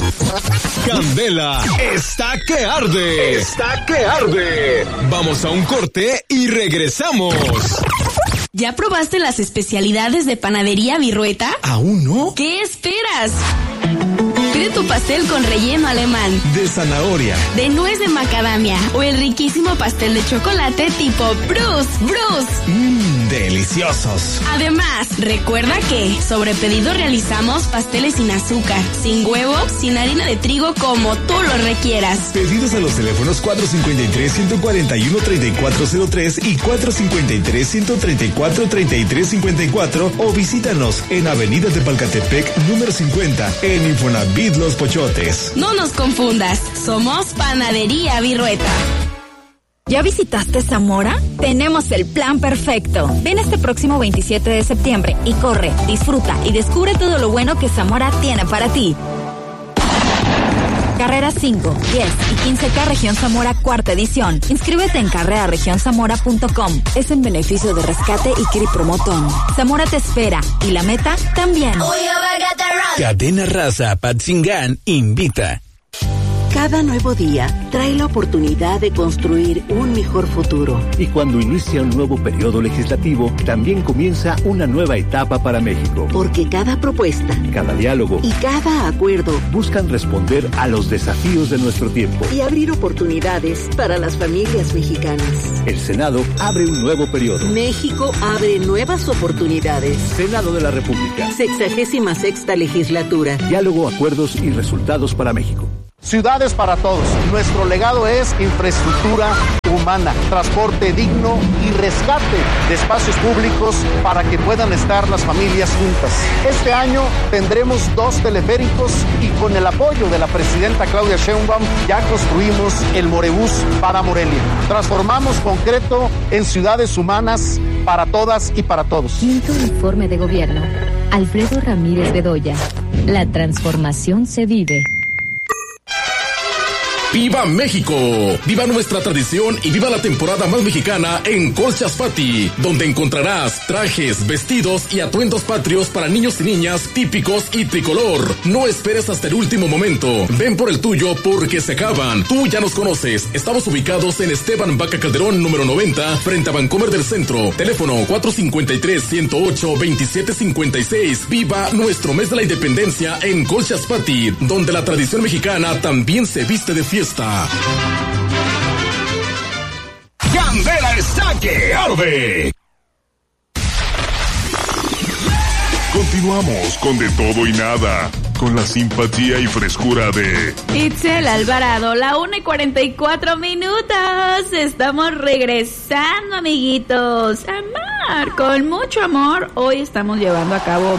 Candela está que arde. Está que arde. Vamos a un corte y regresamos. ¿Ya probaste las especialidades de Panadería Virrueta? ¿Aún no? ¿Qué esperas? Pide tu pastel con relleno alemán, de zanahoria, de nuez de macadamia o el riquísimo pastel de chocolate tipo Bruce. Deliciosos. Además, recuerda que sobre pedido realizamos pasteles sin azúcar, sin huevo, sin harina de trigo, como tú lo requieras. Pedidos a los teléfonos 453-141-3403 y 453-134-3354 o visítanos en Avenida de Palcatepec, número 50, en Infonavit Los Pochotes. No nos confundas, somos Panadería Virrueta. ¿Ya visitaste Zamora? Tenemos el plan perfecto. Ven este próximo 27 de septiembre y corre, disfruta y descubre todo lo bueno que Zamora tiene para ti. Carreras 5, 10 y 15K Región Zamora cuarta edición. Inscríbete en carreraregionszamora.com. Es en beneficio de Rescate y Cri Promotón. Zamora te espera y la meta también. Cadena Raza Patzingán invita. Cada nuevo día trae la oportunidad de construir un mejor futuro. Y cuando inicia un nuevo periodo legislativo, también comienza una nueva etapa para México. Porque cada propuesta, cada diálogo y cada acuerdo buscan responder a los desafíos de nuestro tiempo y abrir oportunidades para las familias mexicanas. El Senado abre un nuevo periodo. México abre nuevas oportunidades. Senado de la República. 66ª legislatura. Diálogo, acuerdos y resultados para México. Ciudades para todos. Nuestro legado es infraestructura humana, transporte digno y rescate de espacios públicos para que puedan estar las familias juntas. Este año tendremos 2 teleféricos y con el apoyo de la presidenta Claudia Sheinbaum ya construimos el Morebús para Morelia. Transformamos concreto en ciudades humanas para todas y para todos. Quinto informe de gobierno. Alfredo Ramírez Bedoya. La transformación se vive. ¡Viva México! ¡Viva nuestra tradición y viva la temporada más mexicana en Colchas Pati! Donde encontrarás trajes, vestidos y atuendos patrios para niños y niñas típicos y tricolor. No esperes hasta el último momento. Ven por el tuyo porque se acaban. Tú ya nos conoces. Estamos ubicados en Esteban Vaca Calderón, número 90, frente a Vancomer del Centro. Teléfono 453-108-2756. ¡Viva nuestro mes de la independencia en Colchas Pati! Donde la tradición mexicana también se viste de fiesta. Candela está que arde. Continuamos con De Todo y Nada, con la simpatía y frescura de Itzel Alvarado, la 1:44. Estamos regresando, amiguitos. Amar, con mucho amor. Hoy estamos llevando a cabo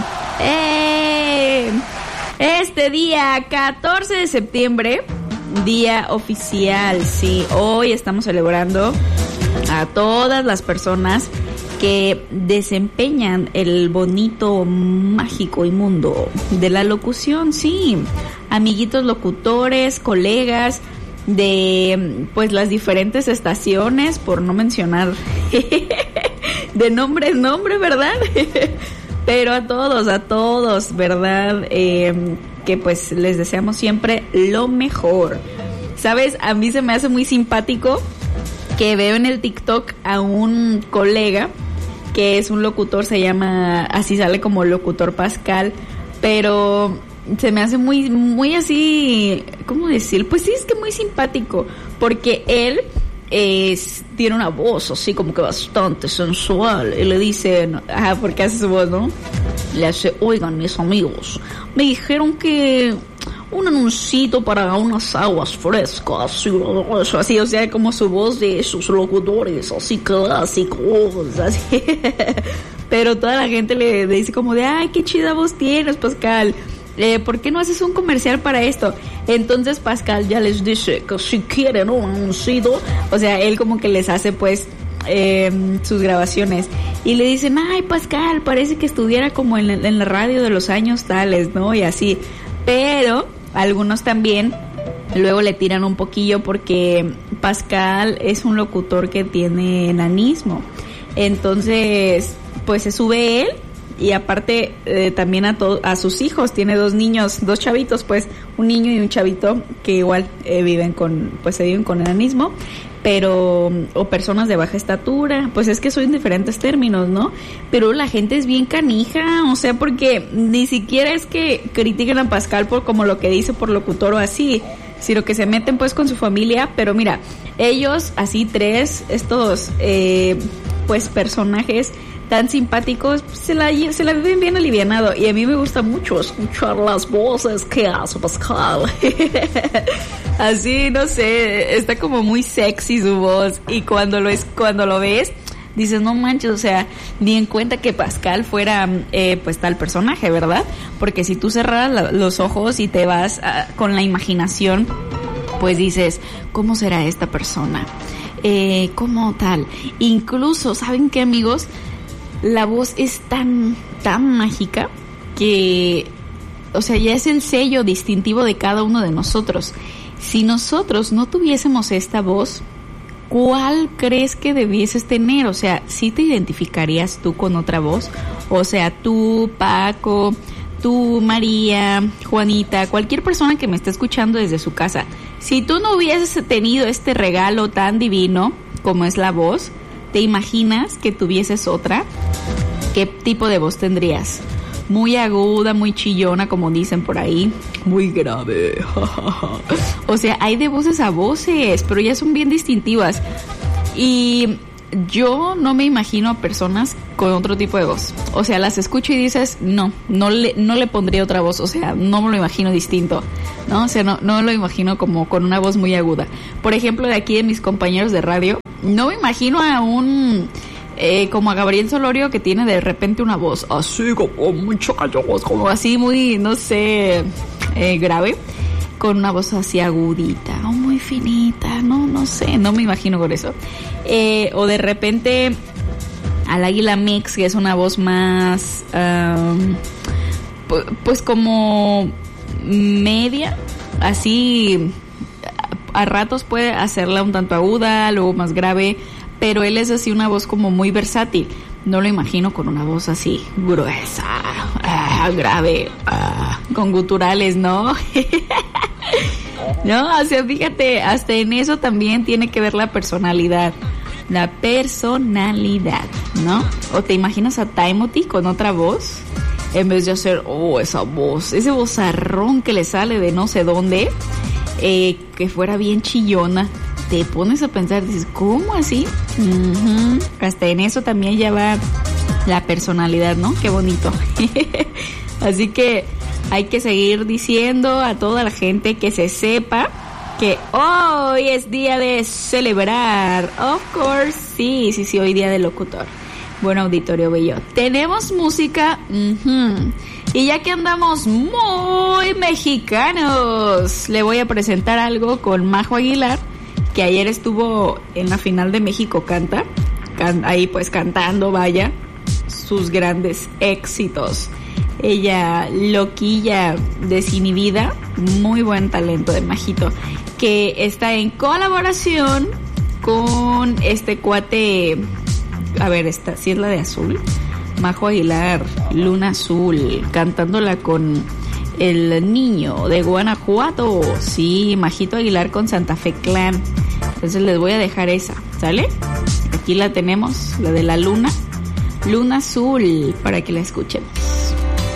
este día 14 de septiembre, día oficial. Sí, hoy estamos celebrando a todas las personas que desempeñan el bonito, mágico y mundo de la locución. Sí, amiguitos locutores, colegas de pues las diferentes estaciones, por no mencionar de nombre en nombre, ¿verdad? Pero a todos, ¿verdad? Que pues les deseamos siempre lo mejor. ¿Sabes? A mí se me hace muy simpático que veo en el TikTok a un colega que es un locutor, se llama, así sale como Locutor Pascal, pero se me hace muy así, ¿cómo decir? Pues sí, es que muy simpático, porque él tiene una voz así como que bastante sensual y le dicen, porque hace su voz, ¿no? Le hace, oigan mis amigos, me dijeron que un anuncito para unas aguas frescas, así, o sea, como su voz de sus locutores, así clásicos, así. Pero toda la gente le dice como de, ay, qué chida voz tienes, Pascal. ¿Por qué no haces un comercial para esto? Entonces Pascal ya les dice que si quieren un anuncito, o sea, él como que les hace pues sus grabaciones y le dicen, ay, Pascal, parece que estuviera como en la radio de los años tales, ¿no? Y así, pero algunos también luego le tiran un poquillo porque Pascal es un locutor que tiene enanismo, entonces pues se sube él y aparte también a sus hijos. Tiene 2 niños, 2 chavitos, pues, un niño y un chavito que igual se viven con enanismo, pero o personas de baja estatura. Pues es que son diferentes términos, ¿no? Pero la gente es bien canija, o sea, porque ni siquiera es que critiquen a Pascal por como lo que dice por locutor o así, sino que se meten pues con su familia. Pero mira, ellos así 3, estos pues personajes tan simpáticos, pues, se la viven bien alivianado, y a mí me gusta mucho escuchar las voces que hace Pascal. Así, no sé, está como muy sexy su voz, y cuando lo ves dices, no manches, o sea, ni en cuenta que Pascal fuera pues tal personaje, ¿verdad? Porque si tú cerraras los ojos y te vas con la imaginación, pues dices, ¿cómo será esta persona? ¿Cómo tal? Incluso, ¿saben qué, amigos? La voz es tan mágica que, o sea, ya es el sello distintivo de cada uno de nosotros. Si nosotros no tuviésemos esta voz, ¿cuál crees que debieses tener? O sea, ¿sí te identificarías tú con otra voz? O sea, tú, Paco, tú, María, Juanita, cualquier persona que me esté escuchando desde su casa, si tú no hubieses tenido este regalo tan divino como es la voz, ¿te imaginas que tuvieses otra? ¿Qué tipo de voz tendrías? Muy aguda, muy chillona, como dicen por ahí, muy grave. O sea, hay de voces a voces, pero ya son bien distintivas. Y yo no me imagino a personas con otro tipo de voz. O sea, las escucho y dices, no le pondría otra voz. O sea, no me lo imagino distinto, ¿no? O sea, no lo imagino como con una voz muy aguda. Por ejemplo, de aquí de mis compañeros de radio, no me imagino a como a Gabriel Solorio, que tiene de repente una voz así como muy chocallosa, como así muy, no sé, grave, con una voz así agudita o muy finita, no sé, no me imagino con eso. O de repente al Águila Mix, que es una voz más pues como media, así a ratos puede hacerla un tanto aguda, luego más grave, pero él es así una voz como muy versátil. No lo imagino con una voz así gruesa, grave, con guturales, ¿no? No, o sea, fíjate, hasta en eso también tiene que ver la personalidad. La personalidad, ¿no? O te imaginas a Timothy con otra voz, en vez de hacer, esa voz, ese vozarrón que le sale de no sé dónde, que fuera bien chillona. Te pones a pensar, dices, ¿cómo así? Uh-huh. Hasta en eso también ya va la personalidad, ¿no? Qué bonito. Así que hay que seguir diciendo a toda la gente que se sepa que hoy es día de celebrar. Of course, sí, hoy día del locutor. Bueno, auditorio bello, tenemos música. Uh-huh. Y ya que andamos muy mexicanos, le voy a presentar algo con Majo Aguilar, que ayer estuvo en la final de México Canta, ahí pues cantando, vaya, sus grandes éxitos. Ella, loquilla, desinhibida, muy buen talento de Majito, que está en colaboración con este cuate, a ver, esta sí es la de azul, Majo Aguilar, Luna Azul, cantándola con el niño de Guanajuato, sí, Majito Aguilar con Santa Fe Clan. Entonces les voy a dejar esa, ¿sale? Aquí la tenemos, la de la Luna Azul, para que la escuchen.